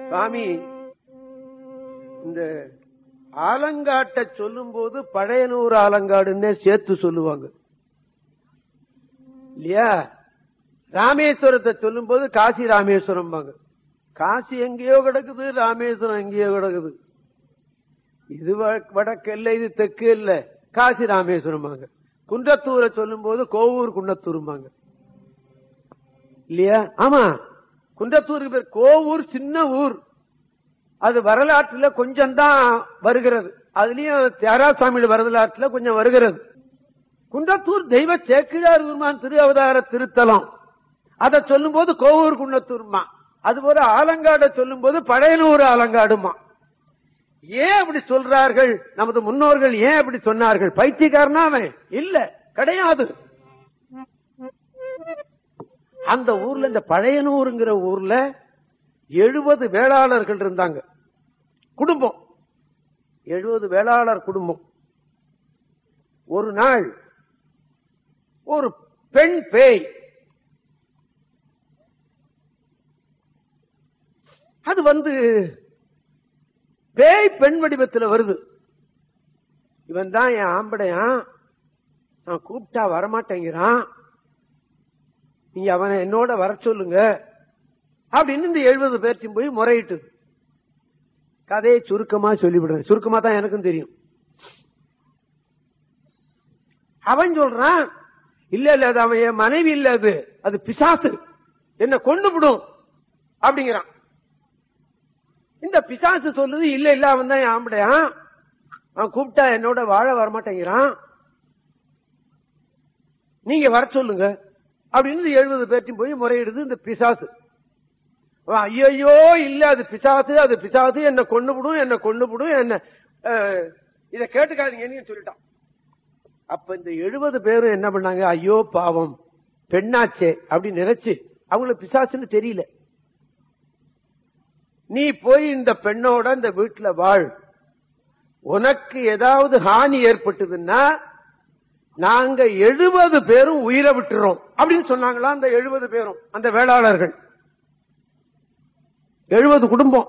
சுவாமி இந்த ஆலங்காட்டை சொல்லும் போது பழையனூர் ஆலங்காடுன்னே சேர்த்து சொல்லுவாங்க இல்லையா? ராமேஸ்வரத்தை சொல்லும் போது காசி ராமேஸ்வரம் பாங்க. காசி எங்கேயோ கிடக்குது, ராமேஸ்வரம் எங்கேயோ கிடக்குது. இது வடக்கு இல்ல, இது தெற்கு இல்ல, காசி ராமேஸ்வரம் பாங்க. குன்றத்தூரை சொல்லும் போது கோவூர் குன்றத்தூரும்பாங்க இல்லையா? ஆமா, குன்றத்தூருக்கு பேர் கோவூர். சின்ன ஊர், அது வரலாற்றுல கொஞ்சம் தான் வருகிறது. அதுலயும் தியாகராஜசாமி வரலாற்றுல கொஞ்சம் வருகிறது. குன்றத்தூர் தெய்வ சேக்கிழார் பெருமான் திரு அவதார திருத்தலம். அதை சொல்லும் போது கோவூர் குன்றத்தூர்மா. அதுபோல ஆலங்காடை சொல்லும் போது பழையனூர் ஆலங்காடுமா. ஏன் அப்படி சொல்றார்கள்? நமது முன்னோர்கள் ஏன் அப்படி சொன்னார்கள்? பைத்தியக்காரனா அவன் இல்ல, கிடையாது. அந்த ஊர்ல, இந்த பழையனூருங்கிற ஊர்ல 70 வேளாளர்கள் இருந்தாங்க. குடும்பம் 70 வேளாளர் குடும்பம். ஒரு நாள் ஒரு பெண் பேய், அது பேய் பெண் வடிவத்தில் வருது. இவன் தான் என் ஆம்படையான், நான் கூப்பிட்டா வரமாட்டேங்கிறான், நீங்க அவனை என்னோட வர சொல்லுங்க அப்படின்னு இந்த 70 பேர்த்தையும் போய் முறையிட்டு. கதையை சுருக்கமா சொல்லிவிடுறேன், சுருக்கமா தான் எனக்கும் தெரியும். அவன் சொல்றான், இல்ல இல்ல, அது அவன் என் மனைவி இல்ல, அது பிசாசு, என்ன கொண்டு விடும் அப்படிங்கிறான். இந்த பிசாசு சொல்லுது, இல்ல இல்ல, அவன் தான் என் ஆம்படையான், அவன் கூப்பிட்டா என்னோட வாழ வரமாட்டேங்கிறான், நீங்க வர சொல்லுங்க அப்படின்னு 70 பேர்த்தையும் போய் முறையிடுது இந்த பிசாசு. ஐயோ இல்ல, அது பிசாசு, அது பிசாசு, என்ன கொண்டு விடும், என்ன கொண்டு விடும், என்ன இத கேட்டுக்காதீங்கன்னு சொல்லிட்டான். அப்ப இந்த 70 பேரும் என்ன பண்ணாங்க, ஐயோ பாவம் பெண்ணாச்சே அப்படின்னு நினைச்சு, அவங்களுக்கு பிசாசுன்னு தெரியல, நீ போய் இந்த பெண்ணோட இந்த வீட்டுல வாழ், உனக்கு ஏதாவது ஹானி ஏற்பட்டதுன்னா நாங்க 70 பேரும் உயிரை விட்டுறோம் அப்படின்னு சொன்னாங்களா. அந்த 70 பேரும், அந்த வேளாளர்கள் 70 குடும்பம்.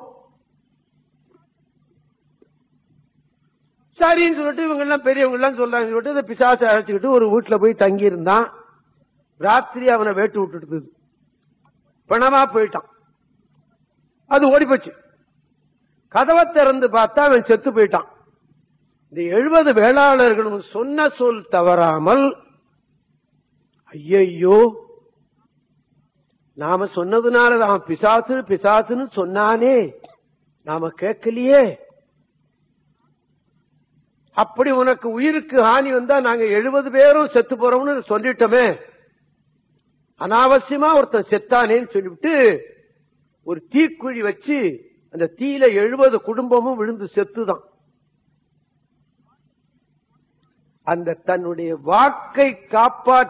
சரின்னு சொல்லிட்டு இவங்க எல்லாம் பெரியவங்க எல்லாம் சொல்றாங்க சொல்லிட்டு இந்த பிசாசை அழைச்சுக்கிட்டு ஒரு வீட்டுல போய் தங்கி இருந்தான். ராத்திரி அவனை வேட்டு விட்டுட்டு பணமா போயிட்டான். அது ஓடி போச்சு. கதவை திறந்து பார்த்தா அவன் செத்து போயிட்டான். இந்த 70 வேளாளர்களும் சொன்ன சொல் தவறாமல், ஐயோ நாம சொன்னதுனால அவன் பிசாசு பிசாசுன்னு சொன்னானே, நாம கேட்கலையே, அப்படி உனக்கு உயிருக்கு ஹானி வந்தா நாங்க 70 பேரும் செத்து போறோம்னு சொல்லிட்டோமே, அனாவசியமா ஒருத்தன் செத்தானேன்னு சொல்லிவிட்டு ஒரு தீக்குழி வச்சு அந்த தீயில 70 குடும்பமும் விழுந்து செத்துதான். அந்த தன்னுடைய வாக்கை காப்பாற்ற